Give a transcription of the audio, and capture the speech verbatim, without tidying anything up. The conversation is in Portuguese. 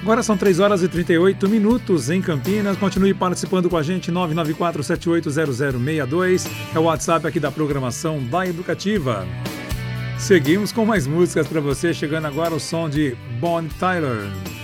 Agora são três horas e trinta e oito minutos em Campinas. Continue participando com a gente, nove nove quatro sete oito zero zero seis dois. É o WhatsApp aqui da programação da Educativa. Seguimos com mais músicas para você, chegando agora o som de Bonnie Tyler.